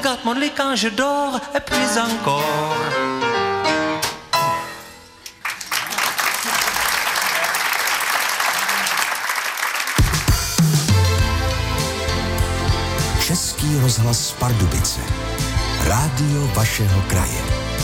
regarde mon lit quand je dors, et puis encore. Český rozhlas Pardubice. Rádio vašeho kraje.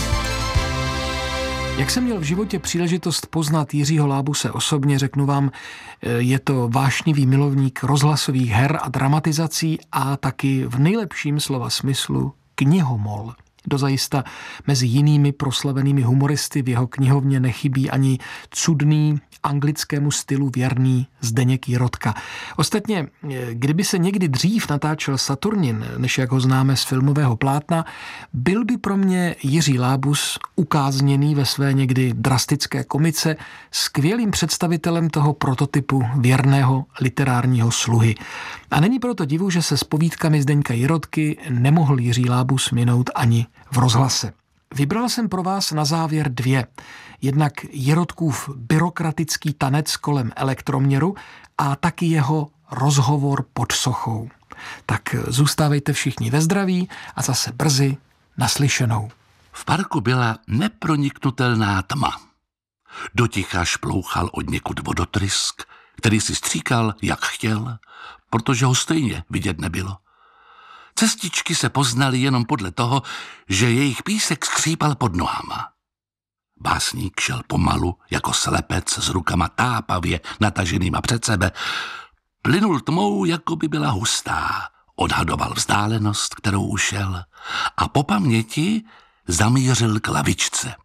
Jak jsem měl v životě příležitost poznat Jiřího Lábuse osobně, řeknu vám, je to vášnivý milovník rozhlasových her a dramatizací a taky v nejlepším slova smyslu knihomol. Dozajista mezi jinými proslavenými humoristy v jeho knihovně nechybí ani cudný anglickému stylu věrný Zdeněk Jirotka. Ostatně, kdyby se někdy dřív natáčel Saturnin, než jak ho známe z filmového plátna, byl by pro mě Jiří Lábus, ukázněný ve své někdy drastické komice, skvělým představitelem toho prototypu věrného literárního sluhy. A není proto divu, že se s povídkami Zdeňka Jirotky nemohl Jiří Lábus minout ani v rozhlase. Vybral jsem pro vás na závěr dvě. Jednak Jirotkův byrokratický tanec kolem elektroměru a taky jeho rozhovor pod sochou. Tak zůstávejte všichni ve zdraví a zase brzy naslyšenou. V parku byla neproniknutelná tma. Doticha šplouchal odněkud vodotrysk, který si stříkal, jak chtěl, protože ho stejně vidět nebylo. Cestičky se poznaly jenom podle toho, že jejich písek skřípal pod nohama. Básník šel pomalu, jako slepec s rukama tápavě nataženýma před sebe. Plynul tmou, jako by byla hustá. Odhadoval vzdálenost, kterou ušel a po paměti zamířil k lavičce.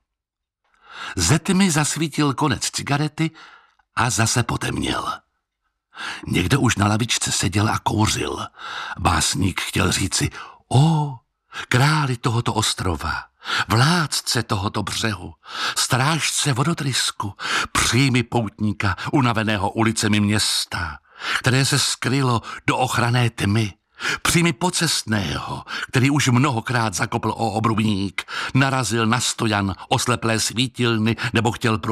Ze tmy zasvítil konec cigarety a zase potemněl. Někde už na lavičce seděl a kouřil. Básník chtěl říci: o, králi tohoto ostrova, vládce tohoto břehu, strážce vodotrysku, přijmi poutníka unaveného ulicemi města, které se skrylo do ochranné tmy. Přijmi pocestného, který už mnohokrát zakopl o obrubník, narazil na stojan osleplé svítilny nebo chtěl